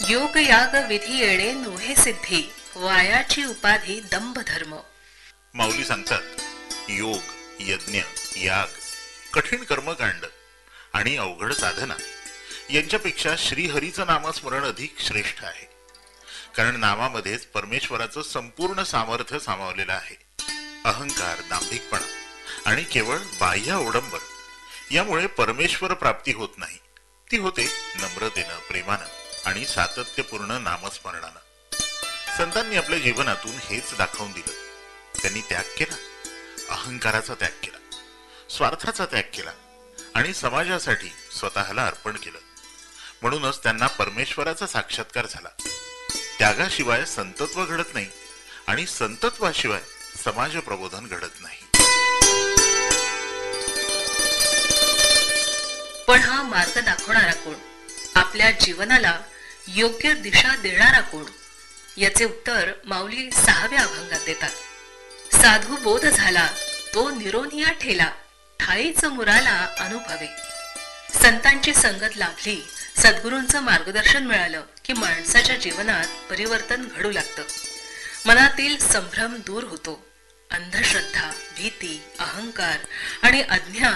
योग याग विधी येणे नोहे सिद्धी, वायाची उपाधी दंभ धर्म. माऊली सांगतात, योग, यज्ञ, याग, कठीण कर्मकांड आणि अवघड साधना यांच्यापेक्षा श्रीहरीचं नामस्मरण अधिक श्रेष्ठ आहे. कारण नामामध्येच परमेश्वराचं संपूर्ण सामर्थ्य सामावलेलं आहे. अहंकार, दांभिकपणा आणि केवळ बाह्य अवडंबर यामुळे परमेश्वर प्राप्ती होत नाही. ती होते नम्रतेनं, प्रेमानं आणि सातत्यपूर्ण नामस्मरणानं. संतांनी आपल्या जीवनातून हेच दाखवून दिलं. त्यांनी त्याग केला, अहंकाराचा त्याग केला, स्वार्थाचा त्याग केला आणि समाजासाठी स्वतःला अर्पण केलं. म्हणूनच त्यांना परमेश्वराचा साक्षात्कार झाला. त्यागाशिवाय संतत्व घडत नाही आणि संतत्वाशिवाय समाज प्रबोधन घडत नाही. पण हा मार्ग दाखवणारा कोण? आपल्या जीवनाला योग्य दिशा देणारा कोण? याचे उत्तर माऊली 6व्या अभंगात देतात. साधू बोध झाला तो निरोनिया ठेला, ठाईच मुराला अनुभवे. संतांची संगत लाभली, सद्गुरूंचं मार्गदर्शन मिळालं की माणसाच्या जीवनात परिवर्तन घडू लागतं. मनातील संभ्रम दूर होतो. अंधश्रद्धा, भीती, अहंकार आणि अज्ञान